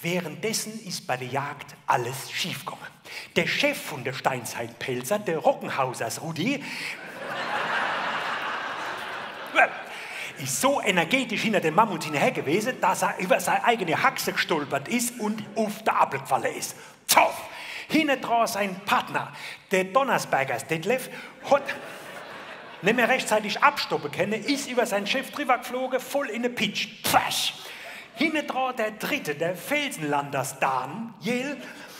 Währenddessen ist bei der Jagd alles schiefgegangen. Der Chef von der Steinzeitpelzer, der Rockenhausers Rudi, ist so energetisch hinter dem Mammut hinterher gewesen, dass er über seine eigene Haxe gestolpert ist und auf der Appel gefallen ist. Zoff! Hinten dran sein Partner, der Donnersbergers Detlef, hat nicht mehr rechtzeitig abstoppen können, ist über seinen Chef drüber geflogen, voll in den Pitch. Pfasch! Hinten dran der Dritte, der Felsenlanders Daniel,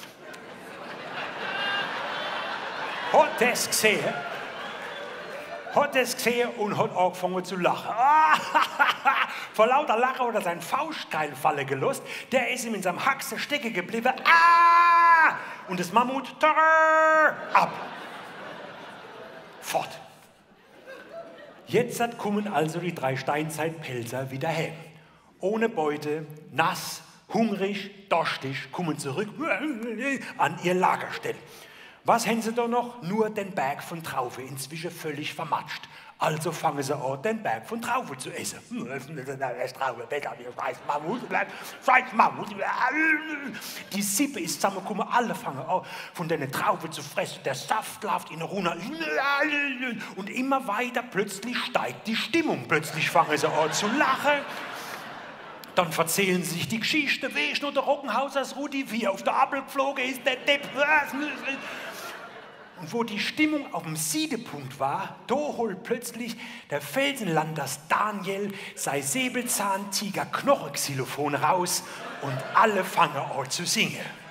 hat es gesehen und hat angefangen zu lachen. Vor lauter Lachen hat er seinen Faustkeil fallen gelassen. Der ist ihm in seinem Haxe stecken geblieben. Und das Mammut ab. Fort. Jetzt kommen also die 3 Steinzeitpelzer wieder her. Ohne Beute, nass, hungrig, durstig, kommen zurück an ihr Lagerstelle. Was haben sie da noch? Nur den Berg von Traufe, inzwischen völlig vermatscht. Also fangen sie an, den Berg von Traufe zu essen. Die Sippe ist zusammengekommen, alle fangen an, von den Traufe zu fressen. Der Saft läuft ihnen runter. Und immer weiter plötzlich steigt die Stimmung. Plötzlich fangen sie an zu lachen. Dann erzählen sie sich die Geschichte, wie nur der Rockenhausers Rudi, wie er auf der Appel geflogen ist, der Depp. Und wo die Stimmung auf dem Siedepunkt war, da holt plötzlich der Felsenlanders Daniel sein Säbelzahntiger-Knochenxylophon raus und alle fangen an zu singen.